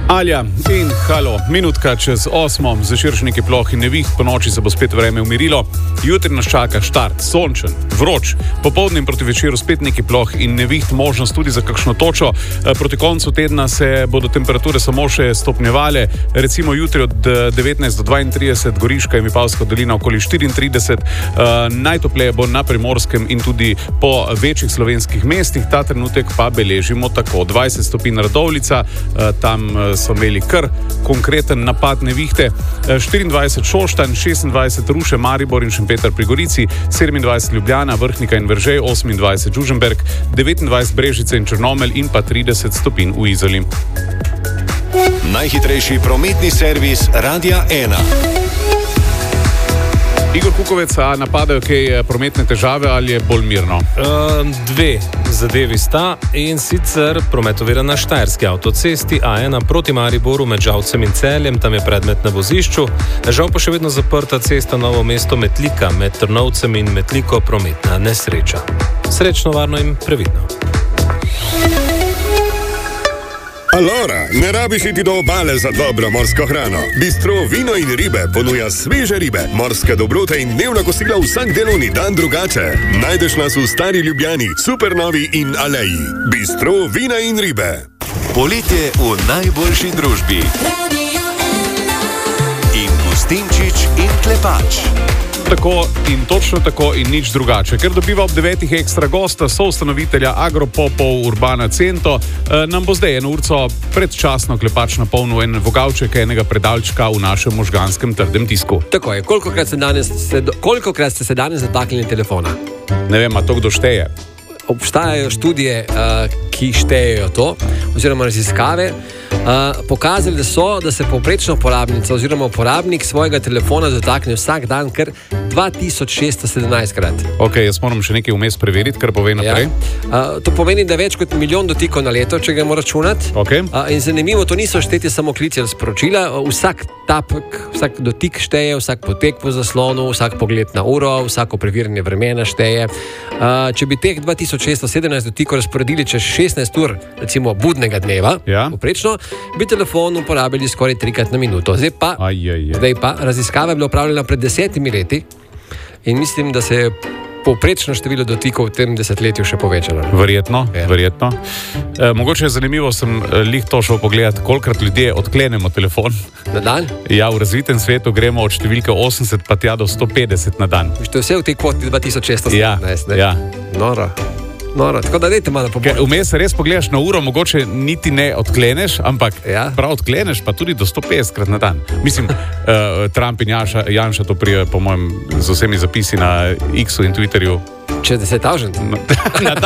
Alja in halo, minutka čez 8, zaširšniki ploh in neviht, po noči se bo spet vreme umirilo. Jutri nas čaka štart, sončen, vroč, popoldne in proti večeru spet nekaj ploh in neviht, možnost tudi za kakšno točo. Proti koncu tedna se bodo temperature samo še stopnjevale, recimo jutri od 19 do 32, Goriška in Vipavska dolina okoli 34, najtopleje bo na Primorskem in tudi po večjih slovenskih mestih, ta trenutek pa beležimo tako 20 stopinj Radovljica, tam so imeli kar konkreten napad nevihte, 24 Šoštanj, 26 Ruše, Maribor in Šempeter pri Gorici, 27 Ljubljana, Vrhnika in Veržej, 28 Žuženberk, 29 Brežice in Črnomelj in pa 30 stopinj v Izoli. Najhitrejši prometni servis Radia 1. Igor Kukovec, a napadajo kaj prometne težave ali je bolj mirno? Dve zadevi sta, in sicer promet ovira na Štajerski avtocesti A1 proti Mariboru med Žalcem in Celjem, tam je predmet na vozišču. Žal pa še vedno zaprta cesta Novo mesto Metlika med Trnovcem in Metliko, prometna nesreča. Srečno, varno in previdno. Alora, ne rabiš iti do obale za dobro morsko hrano. Bistro Vino in ribe ponuja sveže ribe, morske dobrote in dnevna kosila vsak delovni dan drugače. Najdeš nas v Stari Ljubljani, Supernovi in Aleji. Bistro Vina in ribe. Poletje v najboljši družbi. In Gustinčič in Klepač. Tako in točno tako in nič drugače. Ker dobiva ob 9 ekstra gosta, soustanovitelja Agropopov Urbana Cento, nam bo zdaj eno urco predčasno Klepač napolnil en vogalček enega predalčka v našem možganskem trdem tisku. Tako je, kolikokrat ste se danes zataknili telefona? Ne vem, a to kdo šteje? Obstajajo študije, ki štejejo to, oziroma raziskave, pokazali, da se povprečna uporabnica oziroma uporabnik svojega telefona zatakne vsak dan kar 2617 krat. Ok, jaz moram še nekaj vmes preveriti, kar pove naprej. Ja. To pomeni, da več kot 1 milijon dotikov na leto, če ga mora računati. Okay. In zanimivo, to niso šteti samo klici ali sporočila, vsak tapek, vsak dotik šteje, vsak potek po zaslonu, vsak pogled na uro, vsako preverjanje vremena šteje. Če bi teh 2617 dotikov razporedili čez 16 ur, recimo budnega dneva, poprečno, bi telefon uporabili skoraj 3krat na minuto. Zdaj pa, raziskava je bila opravljena pred 10 leti in mislim, da se je povprečno število dotikov v tem desetletju še povečalo. Verjetno. Mogoče je zanimivo, sem lih to šel pogledati, kolikrat ljudje odklenemo telefon. Na dan? Ja, v razvitem svetu gremo od številke 80 pa tja do 150 na dan. To je vse v tej kvoti 2617. Ja. Noro, tako da dajte malo pobolj. Vmes res pogledaš na uro, mogoče niti ne odkleneš, ampak prav odkleneš pa tudi do 150 krat na dan. Mislim, Trump in Janša to prije, po mojem, z vsemi zapisi na X-u in Twitterju. Če 10,000? Na dan.